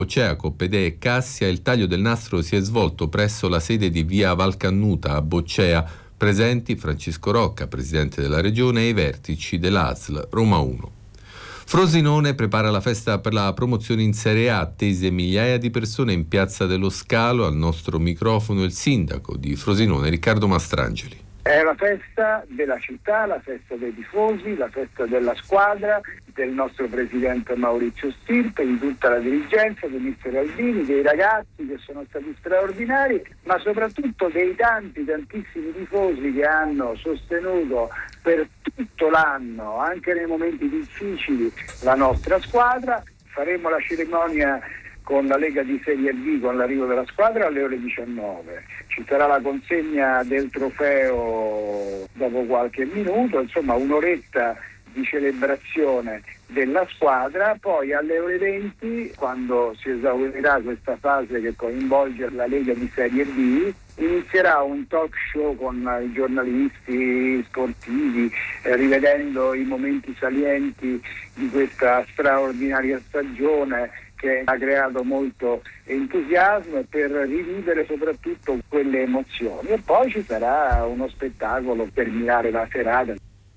Boccea, Coppedè e Cassia. Il taglio del nastro si è svolto presso la sede di via Valcannuta a Boccea. Presenti Francesco Rocca, presidente della regione, e i vertici dell'ASL Roma 1. Frosinone prepara la festa per la promozione in Serie A, attese migliaia di persone in Piazza dello Scalo. Al nostro microfono il sindaco di Frosinone, Riccardo Mastrangeli. È la festa della città, la festa dei tifosi, la festa della squadra, del nostro presidente Maurizio Stirpe, di tutta la dirigenza, di mister Aldini, dei ragazzi che sono stati straordinari, ma soprattutto dei tantissimi tifosi che hanno sostenuto per tutto l'anno, anche nei momenti difficili, la nostra squadra. Faremo la cerimonia con la Lega di Serie B, con l'arrivo della squadra alle ore 19. Ci sarà la consegna del trofeo dopo qualche minuto, insomma un'oretta di celebrazione della squadra. Poi alle ore 20, quando si esaurirà questa fase che coinvolge la Lega di Serie B, inizierà un talk show con i giornalisti sportivi, rivedendo i momenti salienti di questa straordinaria stagione che ha creato molto entusiasmo, e per rivivere soprattutto quelle emozioni. E poi ci sarà uno spettacolo per terminare la serata.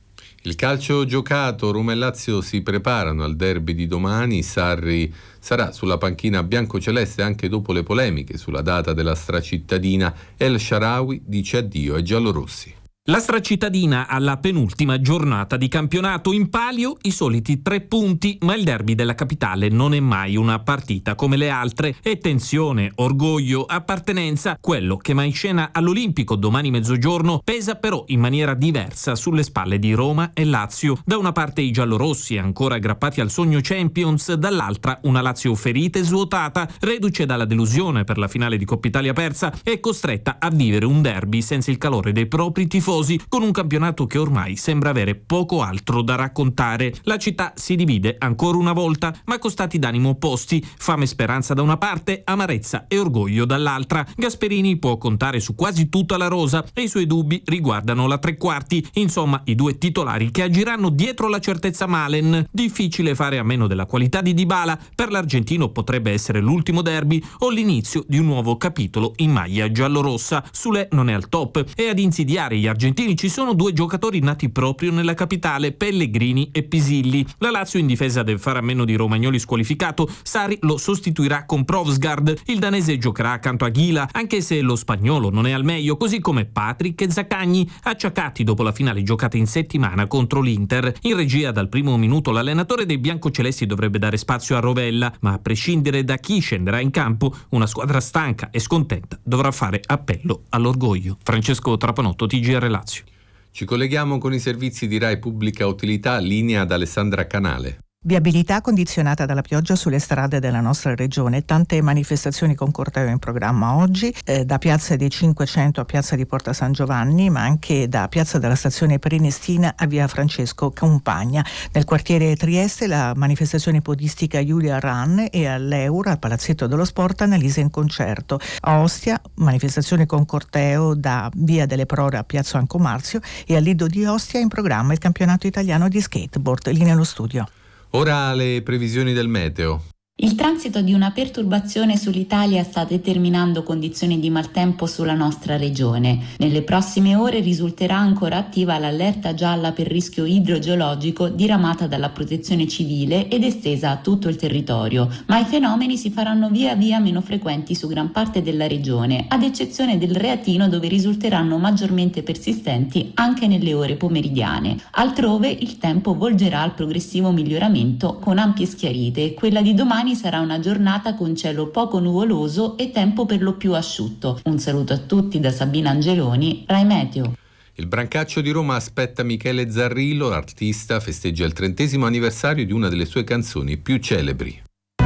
Il calcio giocato, Roma e Lazio si preparano al derby di domani. Sarri sarà sulla panchina biancoceleste anche dopo le polemiche sulla data della stracittadina. El Shaarawy dice addio ai giallorossi. La stracittadina alla penultima giornata di campionato, in palio i soliti 3 punti, ma il derby della capitale non è mai una partita come le altre. E tensione, orgoglio, appartenenza, quello che va in scena all'Olimpico domani mezzogiorno pesa però in maniera diversa sulle spalle di Roma e Lazio. Da una parte i giallorossi ancora aggrappati al sogno Champions, dall'altra una Lazio ferita e svuotata, reduce dalla delusione per la finale di Coppa Italia persa e costretta a vivere un derby senza il calore dei propri tifosi, con un campionato che ormai sembra avere poco altro da raccontare. La città si divide ancora una volta, ma con stati d'animo opposti: fame e speranza da una parte, amarezza e orgoglio dall'altra. Gasperini può contare su quasi tutta la rosa e i suoi dubbi riguardano la tre quarti, insomma i 2 titolari che agiranno dietro la certezza Malen. Difficile fare a meno della qualità di Dybala. Per l'argentino potrebbe essere l'ultimo derby o l'inizio di un nuovo capitolo in maglia giallorossa. Sule non è al top e ad insidiare gli argentini ci sono 2 giocatori nati proprio nella capitale, Pellegrini e Pisilli. La Lazio in difesa deve fare a meno di Romagnoli squalificato. Sarri lo sostituirà con Provsgaard. Il danese giocherà accanto a Ghila, anche se lo spagnolo non è al meglio, così come Patrick e Zaccagni, acciaccati dopo la finale giocata in settimana contro l'Inter. In regia dal primo minuto l'allenatore dei biancocelesti dovrebbe dare spazio a Rovella, ma a prescindere da chi scenderà in campo, una squadra stanca e scontenta dovrà fare appello all'orgoglio. Francesco Trapanotto, TGR Lazio. Ci colleghiamo con i servizi di Rai Pubblica Utilità, linea ad Alessandra Canale. Viabilità condizionata dalla pioggia sulle strade della nostra regione. Tante manifestazioni con corteo in programma oggi, da Piazza dei 500 a Piazza di Porta San Giovanni, ma anche da Piazza della Stazione Prenestina a Via Francesco Compagna. Nel quartiere Trieste la manifestazione podistica Giulia Run, e all'Eur, al Palazzetto dello Sport, Annalisa in concerto. A Ostia manifestazione con corteo da Via delle Prore a Piazza Ancomarzio, e al Lido di Ostia in programma il campionato italiano di skateboard. Linea allo studio. Ora le previsioni del meteo. Il transito di una perturbazione sull'Italia sta determinando condizioni di maltempo sulla nostra regione. Nelle prossime ore risulterà ancora attiva l'allerta gialla per rischio idrogeologico diramata dalla Protezione Civile ed estesa a tutto il territorio, ma i fenomeni si faranno via via meno frequenti su gran parte della regione, ad eccezione del Reatino, dove risulteranno maggiormente persistenti anche nelle ore pomeridiane. Altrove il tempo volgerà al progressivo miglioramento con ampie schiarite. Quella di domani sarà una giornata con cielo poco nuvoloso e tempo per lo più asciutto. Un saluto a tutti da Sabina Angeloni, Rai Meteo. Il Brancaccio di Roma aspetta Michele Zarrillo. L'artista festeggia il 30° anniversario di una delle sue canzoni più celebri.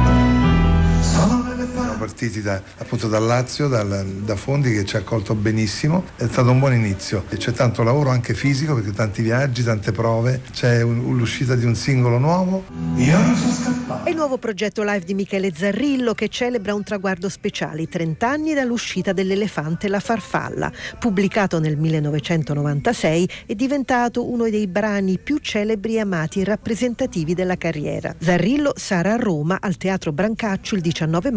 Partiti appunto dal Lazio, da Fondi, che ci ha accolto benissimo. È stato un buon inizio e c'è tanto lavoro anche fisico, perché tanti viaggi, tante prove, c'è l'uscita di un singolo nuovo. È il nuovo progetto live di Michele Zarrillo, che celebra un traguardo speciale, i 30 anni dall'uscita dell'Elefante La Farfalla. Pubblicato nel 1996, è diventato uno dei brani più celebri e amati e rappresentativi della carriera. Zarrillo sarà a Roma al Teatro Brancaccio il 19